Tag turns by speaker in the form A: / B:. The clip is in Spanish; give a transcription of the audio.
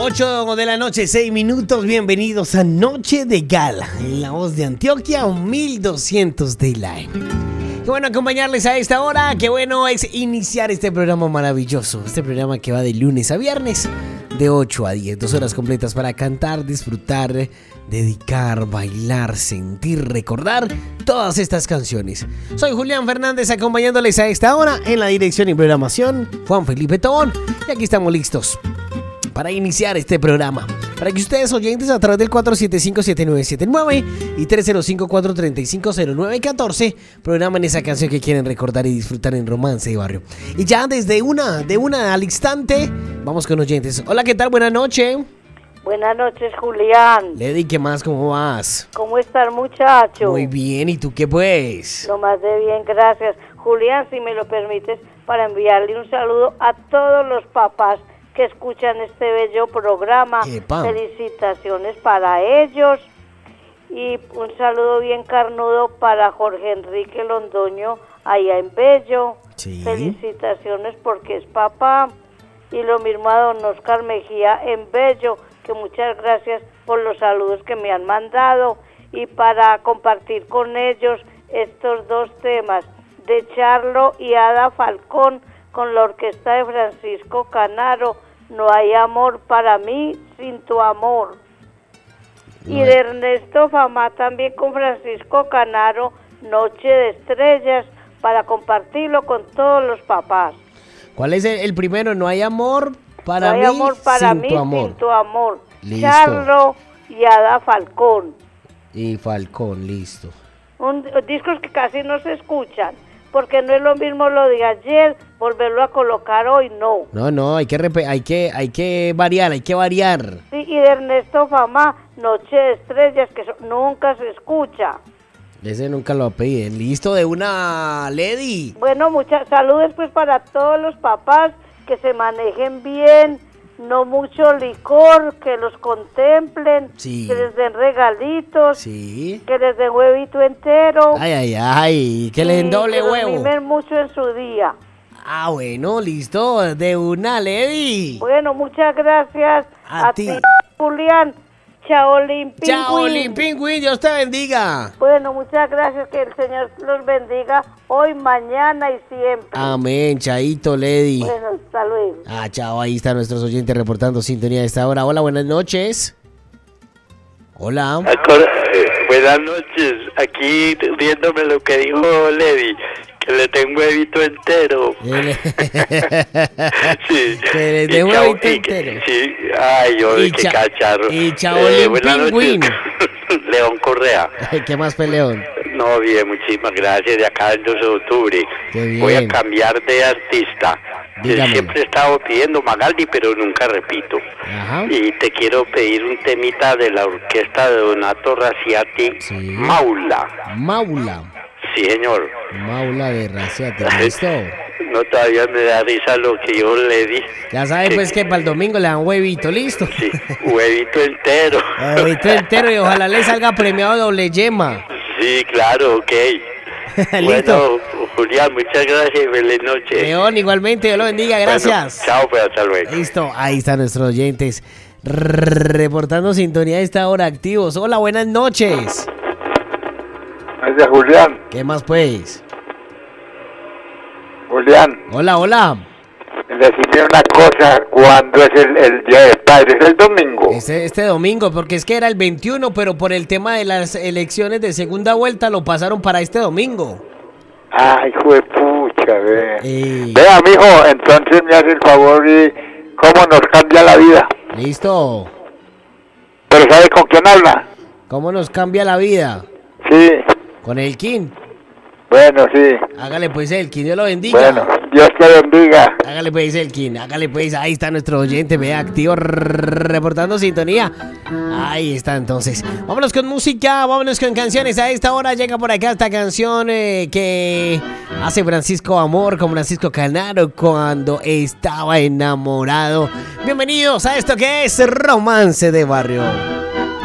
A: 8 de la noche, 6 minutos. Bienvenidos a Noche de Gala en la voz de Antioquia 1200 de la AM. Qué bueno acompañarles a esta hora. Qué bueno es iniciar este programa maravilloso. Este programa que va de lunes a viernes de 8 a 10. 2 horas completas para cantar, disfrutar, dedicar, bailar, sentir, recordar todas estas canciones. Soy Julián Fernández acompañándoles a esta hora en la dirección y programación. Juan Felipe Tobón. Y aquí estamos listos para iniciar este programa. Para que ustedes oyentes a través del 475-7979 y 305-435-0914 programen esa canción que quieren recordar y disfrutar en Romance de Barrio. Y ya de una al instante, vamos con oyentes. Hola, ¿qué tal? Buenas noches.
B: Buenas noches, Julián.
A: Lady, ¿qué más? ¿Cómo vas?
B: ¿Cómo está el muchacho?
A: Muy bien, ¿y tú qué pues?
B: Lo más de bien, gracias. Julián, si me lo permites, para enviarle un saludo a todos los papás que escuchan este bello programa.
A: ¡Epa!
B: Felicitaciones para ellos y un saludo bien carnudo para Jorge Enrique Londoño allá en Bello.
A: Sí.
B: Felicitaciones porque es papá, y lo mismo a don Oscar Mejía en Bello, que muchas gracias por los saludos que me han mandado, y para compartir con ellos estos dos temas de Charlo y Ada Falcón con la orquesta de Francisco Canaro, No hay amor para mí sin tu amor.
A: No.
B: Y de Ernesto Famá también con Francisco Canaro, Noche de Estrellas, para compartirlo con todos los papás.
A: ¿Cuál es el primero? No hay amor para
B: No hay
A: mí
B: amor para
A: sin
B: mí
A: tu amor.
B: sin tu amor.
A: Listo.
B: Charlo y Ada Falcón.
A: Y Falcón, listo.
B: Discos que casi no se escuchan, porque no es lo mismo lo de ayer, volverlo a colocar hoy, no.
A: No, hay que variar, hay que variar.
B: Sí, y de Ernesto Famá, Noche de Estrellas, que nunca se escucha.
A: Ese nunca lo pedí. Listo, de una, Lady.
B: Bueno, muchas saludos pues para todos los papás, que se manejen bien, no mucho licor, que los contemplen,
A: Sí.
B: que les den regalitos,
A: Sí.
B: que les den huevito entero.
A: Ay, que le den doble
B: que los
A: huevo.
B: mimen mucho en su día.
A: Ah, bueno, listo, de una, Lady.
B: Bueno, muchas gracias
A: A ti.
B: Julián. Chaolín Pingüín.
A: Chaolín Pingüín, Dios te bendiga.
B: Bueno, muchas gracias, que el Señor los bendiga hoy, mañana y siempre.
A: Amén, chaito, Lady.
B: Bueno, hasta luego.
A: Ah, chao, ahí están nuestros oyentes reportando sintonía a esta hora. Hola, buenas noches. Hola.
C: Buenas noches, aquí viéndome lo que dijo Lady, que le tengo huevito entero. Sí.
A: Que le dé huevito entero.
C: Sí, ay, yo, qué cacharro.
A: Y Chaolín
C: Buenas
A: Pingüín.
C: noches, León Correa.
A: ¿Qué más, Peleón?
C: No, bien, muchísimas gracias, de acá el 12 de octubre.
A: Qué bien.
C: Voy a cambiar de artista.
A: Dígame.
C: Siempre he estado pidiendo Magaldi, pero nunca repito.
A: Ajá.
C: Y te quiero pedir un temita de la orquesta de Donato Raciati,
A: Sí.
C: Maula.
A: Maula.
C: Sí, señor.
A: Maula de Raciate, ¿listo?
C: No, todavía me da risa lo que yo le di.
A: Ya sabe pues que para el domingo le dan huevito, ¿listo?
C: Sí, huevito entero.
A: Huevito entero y ojalá le salga premiado doble yema.
C: Sí, claro, ok.
A: ¿Listo?
C: Bueno, Julián, muchas gracias y feliz noche.
A: León, igualmente, Dios lo bendiga, gracias.
C: Bueno, chao, pues hasta luego.
A: Listo, ahí están nuestros oyentes reportando sintonía a esta hora activos. Hola, buenas noches.
D: Gracias, Julián.
A: ¿Qué más pues?
D: Julián,
A: Hola.
D: decime una cosa, ¿cuándo es el Día del Padre? ¿Es el domingo?
A: Este domingo, porque es que era el 21, pero por el tema de las elecciones de segunda vuelta lo pasaron para este domingo.
D: Ay, juepucha, ve.
A: Ey.
D: Vea, mijo, entonces me hace el favor y cómo nos cambia la vida.
A: Listo.
D: ¿Pero sabe con quién habla?
A: ¿Cómo nos cambia la vida?
D: Sí,
A: Con el King.
D: bueno, sí.
A: Hágale pues el King, Dios lo bendiga.
D: Bueno, Dios te bendiga.
A: Hágale pues el King, hágale pues, ahí está nuestro oyente, vea, activo, reportando sintonía. Ahí está entonces. Vámonos con música, vámonos con canciones. A esta hora llega por acá esta canción que hace Francisco Amor con Francisco Canaro cuando estaba enamorado. Bienvenidos a esto que es Romance de Barrio.